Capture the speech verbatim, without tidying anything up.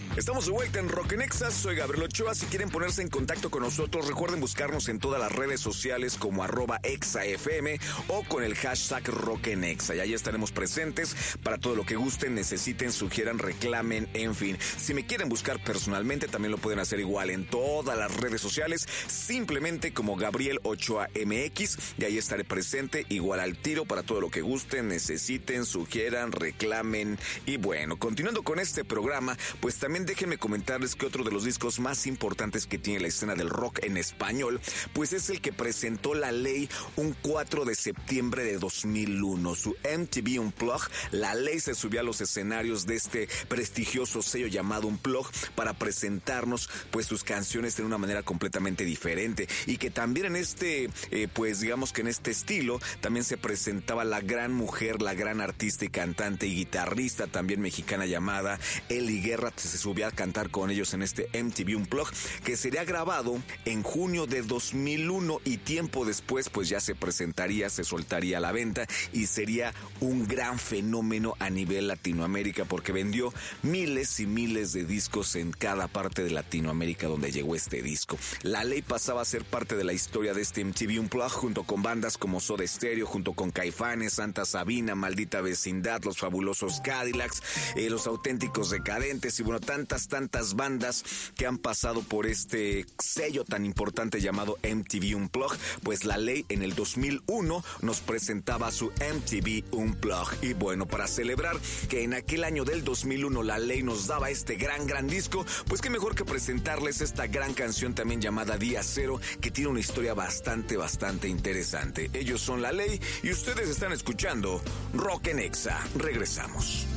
Estamos de vuelta en Rock en Exa, soy Gabriel Ochoa. Si quieren ponerse en contacto con nosotros, recuerden buscarnos en todas las redes sociales como arroba exafm o con el hashtag Rock en Exa. Y ahí estaremos presentes para todo lo que gusten, necesiten, sugieran, reclamen, en fin. Si me quieren buscar personalmente, también lo pueden hacer igual en todas las redes sociales, simplemente como Gabriel Ochoa M X, y ahí estaré presente igual al tiro para todo lo que gusten, necesiten, sugieran, reclamen. Y bueno, continuando con este programa, pues también déjenme comentarles que otro de los discos más importantes que tiene la escena del rock en español, pues es el que presentó La Ley un cuatro de septiembre de dos mil uno. Su M T V Unplugged, La Ley se subió a los escenarios de este prestigioso sello llamado Unplugged para presentarnos pues sus canciones de una manera completamente diferente, y que también en este, eh, pues digamos que en este estilo, también se presentaba la gran mujer, la gran artista y cantante y guitarrista también mexicana llamada Eli Guerra. Se subió a cantar con ellos en este M T V Unplugged, que sería grabado en junio de dos mil uno, y tiempo después pues ya se presentaría, se soltaría a la venta y sería un gran fenómeno a nivel Latinoamérica, porque vendió miles y miles de discos en cada parte de Latinoamérica donde llegó este disco. La Ley pasaba a ser parte de la historia de este M T V Unplugged junto con bandas como Soda Stereo, junto con Caifanes, Santa Sabina, Maldita Vecindad, Los Fabulosos Cadillacs, eh, Los Auténticos Decadentes y bueno, tantas, tantas bandas que han pasado por este sello tan importante llamado M T V Unplugged. Pues La Ley en el dos mil uno nos presentaba su M T V Unplugged. Y bueno, para celebrar que en aquel año del dos mil uno La Ley nos daba este gran, gran disco, pues qué mejor que presentarles esta gran canción también llamada Día Cero, que tiene una historia bastante, bastante interesante. Ellos son La Ley y ustedes están escuchando Rock en Exa. Regresamos.